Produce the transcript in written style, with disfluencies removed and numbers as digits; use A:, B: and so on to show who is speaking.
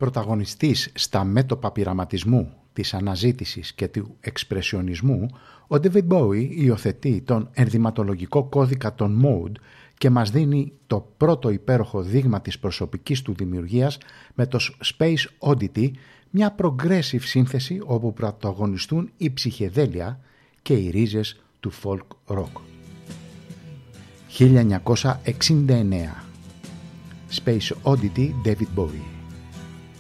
A: Πρωταγωνιστής στα μέτωπα πειραματισμού, της αναζήτησης και του εξπρεσιονισμού, ο David Bowie υιοθετεί τον ενδυματολογικό κώδικα των mode και μας δίνει το πρώτο υπέροχο δείγμα της προσωπικής του δημιουργίας με το Space Oddity, μια progressive σύνθεση όπου πρωταγωνιστούν η ψυχεδέλεια και οι ρίζες του folk rock. 1969. Space Oddity, David Bowie.